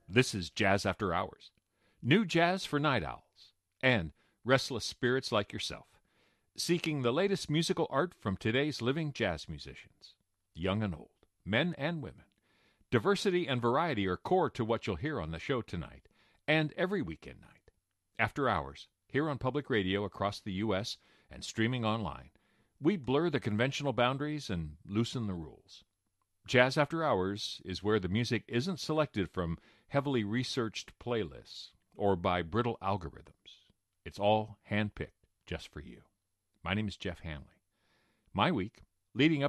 This is Jazz After Hours. New jazz for night owls and restless spirits like yourself, seeking the latest musical art from today's living jazz musicians, young and old, men and women. Diversity and variety are core to what you'll hear on the show tonight and every weekend night. After Hours, here on public radio across the U.S. and streaming online, we blur the conventional boundaries and loosen the rules. Jazz After Hours is where the music isn't selected from heavily researched playlists or by brittle algorithms. It's all handpicked just for you. My name is Jeff Hanley. My week, leading up